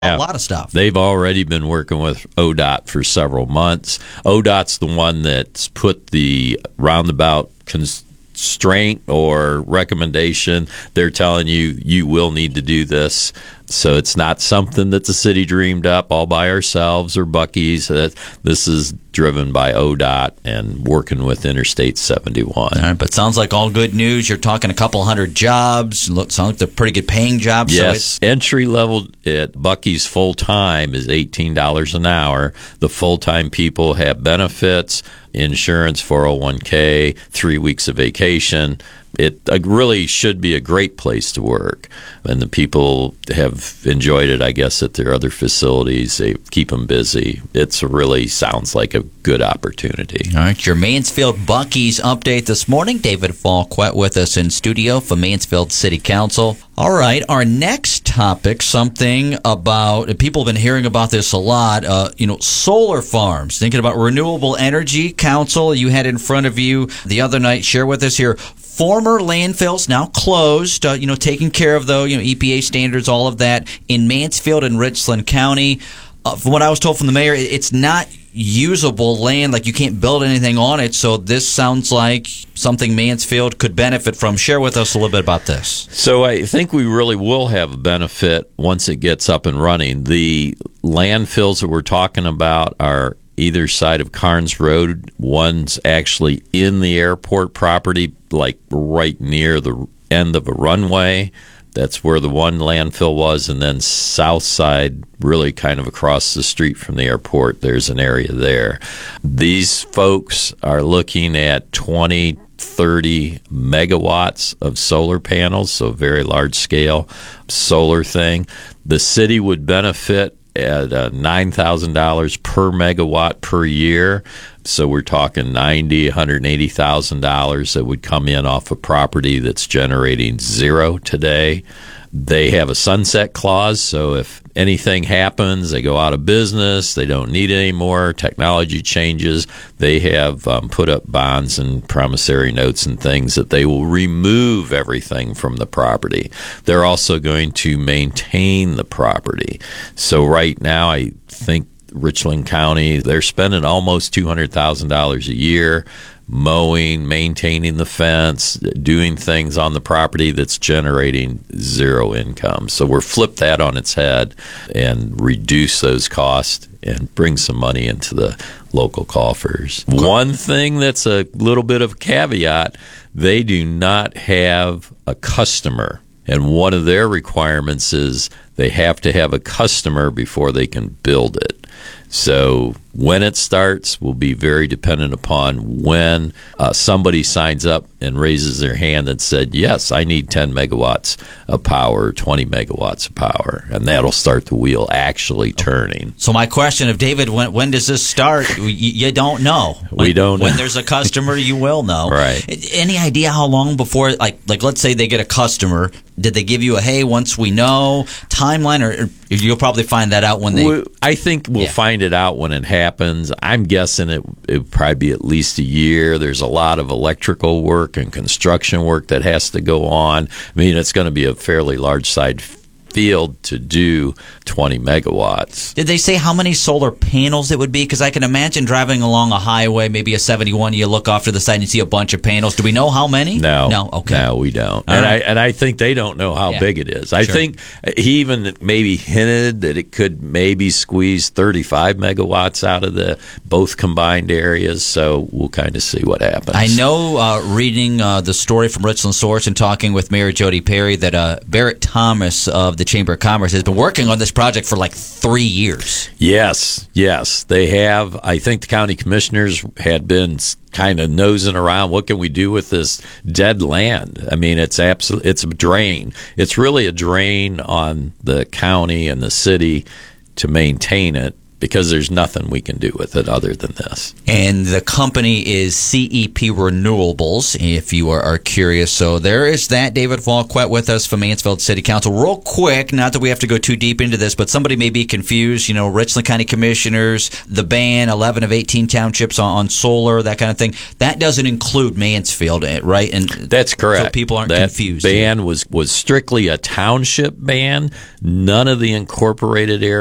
a lot of stuff. They've already been working with ODOT for several months. ODOT's the one that's put the roundabout constraint or recommendation. They're telling you will need to do this. So it's not something that the city dreamed up all by ourselves or Buc-ee's. This is driven by ODOT and working with Interstate 71. All right, but sounds like all good news. You're talking a couple hundred jobs. Sounds like they're pretty good paying jobs. Yes. So entry level at Buc-ee's full-time is $18 an hour. The full-time people have benefits, insurance, 401k, 3 weeks of vacation. It really should be a great place to work. And the people have enjoyed it, I guess, at their other facilities. They keep them busy. It really sounds like a good opportunity. All right, your Mansfield Buc-ee's update this morning. David Falquette with us in studio from Mansfield City Council. All right, our next topic, something about, people have been hearing about this a lot, solar farms. Thinking about Renewable Energy Council you had in front of you the other night. Share with us here. Former landfills now closed, taking care of EPA standards, all of that in Mansfield and Richland County. From what I was told from the mayor, it's not usable land, like you can't build anything on it. So this sounds like something Mansfield could benefit from. Share with us a little bit about this. So I think we really will have a benefit once it gets up and running. The landfills that we're talking about are either side of Carnes Road. One's actually in the airport property, like right near the end of a runway. That's where the one landfill was. And then south side, really kind of across the street from the airport, there's an area there. These folks are looking at 20-30 megawatts of solar panels, so very large scale solar thing. The city would benefit at $9,000 per megawatt per year. So we're talking $180,000 that would come in off a property that's generating zero today. They have a sunset clause, so if anything happens, they go out of business, they don't need it anymore, technology changes, they have put up bonds and promissory notes and things that they will remove everything from the property. They're also going to maintain the property. So right now, I think Richland County, they're spending almost $200,000 a year mowing, maintaining the fence, doing things on the property that's generating zero income. So we're flip that on its head and reduce those costs and bring some money into the local coffers. One thing that's a little bit of a caveat, they do not have a customer. And one of their requirements is they have to have a customer before they can build it. So when it starts will be very dependent upon when somebody signs up and raises their hand and said, yes, I need 10 megawatts of power, 20 megawatts of power, and that'll start the wheel actually turning. So my question of David, when does this start? You don't know. We don't know. When there's a customer, you will know. Right. Any idea how long before, like let's say they get a customer, did they give you a, hey, once we know, timeline, or you'll probably find that out when they... I think we'll find it out when it happens. I'm guessing it would probably be at least a year. There's a lot of electrical work and construction work that has to go on. I mean, it's going to be a fairly large-sized field to do 20 megawatts. Did they say how many solar panels it would be? Because I can imagine driving along a highway, maybe a 71, you look off to the side and you see a bunch of panels. Do we know how many? No. Okay. No, we don't. And I think they don't know how big it is. I think he even maybe hinted that it could maybe squeeze 35 megawatts out of the both combined areas. So we'll kind of see what happens. I know, reading the story from Richland Source and talking with Mayor Jody Perry, that Barrett Thomas of the Chamber of Commerce has been working on this project for like 3 years. Yes, they have. I think the county commissioners had been kind of nosing around. What can we do with this dead land? I mean, it's a drain. It's really a drain on the county and the city to maintain it. because there's nothing we can do with it other than this. And the company is CEP Renewables, if you are curious. So there is that. David Falquette with us from Mansfield City Council. Real quick, not that we have to go too deep into this, but somebody may be confused. You know, Richland County Commissioners, the ban, 11 of 18 townships on solar, that kind of thing. That doesn't include Mansfield, right? And that's correct. So people aren't that confused. Ban was strictly a township ban. None of the incorporated areas